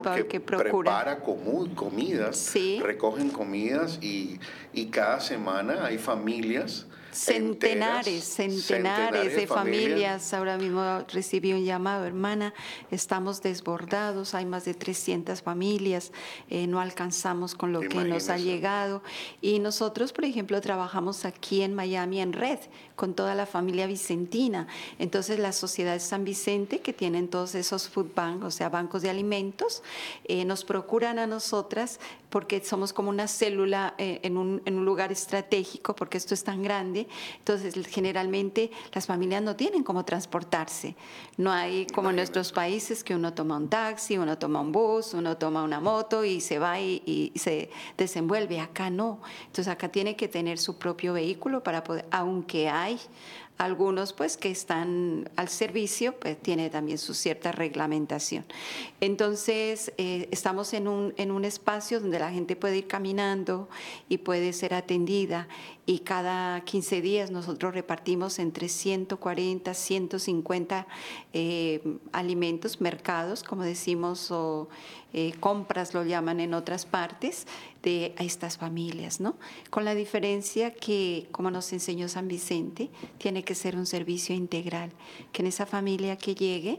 que procura. prepara comidas, Sí. recogen comidas y cada semana hay familias Centenares centenares de de familias. familias. Ahora mismo recibí un llamado, hermana, estamos desbordados, hay más de 300 familias, no alcanzamos con lo que nos ha Imagínese. llegado. Y nosotros, por ejemplo, trabajamos aquí en Miami en red con toda la familia vicentina. Entonces, la Sociedad de San Vicente, que tienen todos esos food banks, o sea, bancos de alimentos, nos procuran a nosotras porque somos como una célula en un lugar estratégico, porque esto es tan grande. Entonces, generalmente las familias no tienen cómo transportarse. No hay como en nuestros países que uno toma un taxi, uno toma un bus, uno toma una moto y se va y se desenvuelve. Acá no. Entonces, acá tiene que tener su propio vehículo para poder, aunque hay algunos pues que están al servicio, pues tiene también su cierta reglamentación. Entonces, estamos en un espacio donde la gente puede ir caminando y puede ser atendida, y cada 15 días nosotros repartimos entre 140, 150 alimentos, mercados, como decimos, o compras lo llaman en otras partes, de a estas familias, ¿no? Con la diferencia que, como nos enseñó San Vicente, tiene que ser un servicio integral, que en esa familia que llegue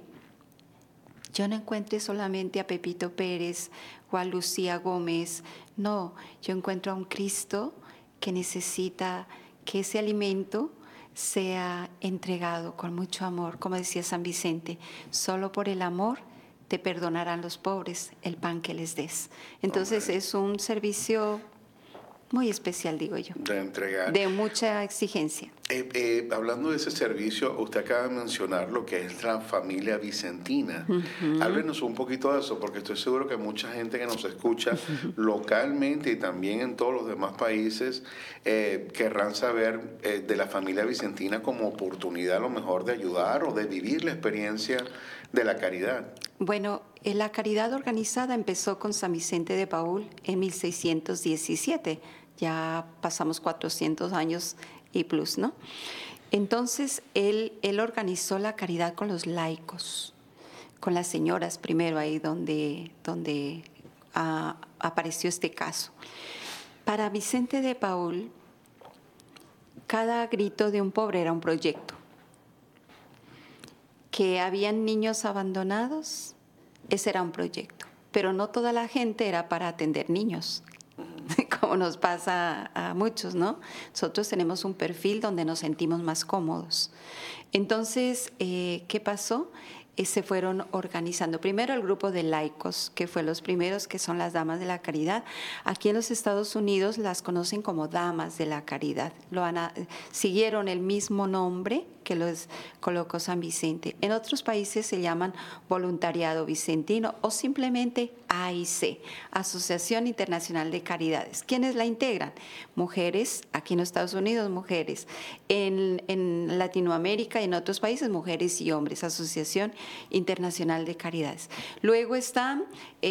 yo no encuentre solamente a Pepito Pérez o a Lucía Gómez, no, yo encuentro a un Cristo que necesita que ese alimento sea entregado con mucho amor, como decía San Vicente, solo por el amor te perdonarán los pobres el pan que les des. Entonces es un servicio muy especial, digo yo, De entregar. de mucha exigencia. Hablando de ese servicio, usted acaba de mencionar lo que es la familia vicentina. Háblenos un poquito de eso, porque estoy seguro que mucha gente que nos escucha localmente y también en todos los demás países querrán saber de la familia vicentina como oportunidad a lo mejor de ayudar o de vivir la experiencia de la caridad. Bueno, la caridad organizada empezó con San Vicente de Paúl en 1617. Ya pasamos 400 años y plus, ¿no? Entonces, él organizó la caridad con los laicos, con las señoras primero, ahí donde apareció este caso. Para Vicente de Paúl, cada grito de un pobre era un proyecto. Que habían niños abandonados, ese era un proyecto. Pero no toda la gente era para atender niños, como nos pasa a muchos, ¿no? Nosotros tenemos un perfil donde nos sentimos más cómodos. Entonces, ¿qué pasó? Se fueron organizando. Primero el grupo de laicos, que fue los primeros, que son las Damas de la Caridad. Aquí en los Estados Unidos las conocen como Damas de la Caridad. Siguieron el mismo nombre que los colocó San Vicente. En otros países se llaman Voluntariado Vicentino o simplemente AIC, Asociación Internacional de Caridades. ¿Quiénes la integran? Mujeres, aquí en los Estados Unidos, mujeres. En Latinoamérica y en otros países, mujeres y hombres, Asociación Internacional de Caridades. Luego están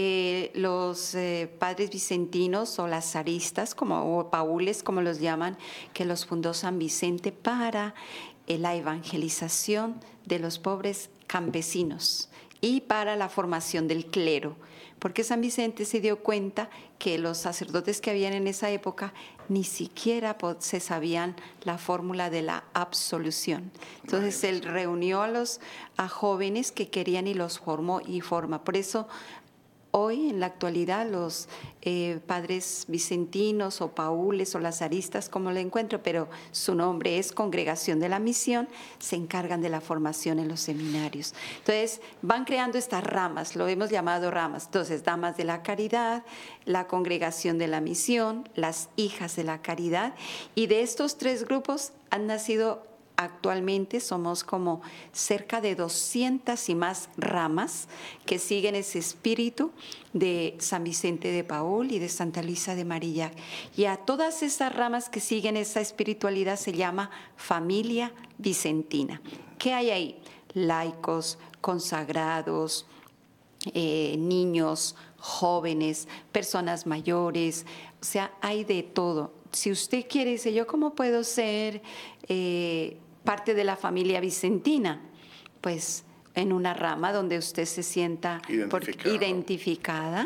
los padres vicentinos o lazaristas, o paules, como los llaman, que los fundó San Vicente para la evangelización de los pobres campesinos y para la formación del clero, porque San Vicente se dio cuenta que los sacerdotes que habían en esa época ni siquiera se sabían la fórmula de la absolución. Entonces él reunió a jóvenes que querían y los formó y forma. Por eso hoy, en la actualidad, los padres vicentinos o paules o lazaristas, como lo encuentro, pero su nombre es Congregación de la Misión, se encargan de la formación en los seminarios. Entonces, van creando estas ramas, lo hemos llamado ramas. Entonces, Damas de la Caridad, la Congregación de la Misión, las Hijas de la Caridad, y de estos tres grupos han nacido. Actualmente somos como cerca de 200 y más ramas que siguen ese espíritu de San Vicente de Paúl y de Santa Luisa de Marillac. Y a todas esas ramas que siguen esa espiritualidad se llama familia vicentina. ¿Qué hay ahí? Laicos, consagrados, niños, jóvenes, personas mayores, o sea, hay de todo. Si usted quiere, dice, ¿yo cómo puedo ser parte de la familia vicentina? Pues en una rama donde usted se sienta Identificado. identificada